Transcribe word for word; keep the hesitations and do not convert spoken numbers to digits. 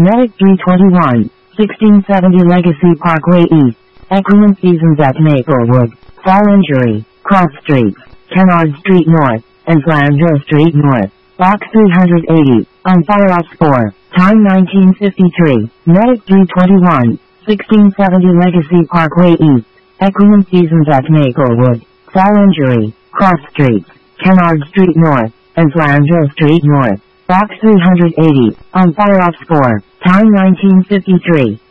Medic three twenty-one, sixteen seventy Legacy Parkway East. Equine Seasons at Maplewood. Fall Injury. Cross Streets. Kennard Street North. And Flandreau Street North. Box three eighty. On fire off four. Time nineteen fifty-three. Medic three twenty-one, sixteen seventy Legacy Parkway East. Equine Seasons at Maplewood. Fall Injury. Cross Streets. Kennard Street North. And Flandreau Street North. Box three eighty. On fire off four. Time nineteen fifty-three.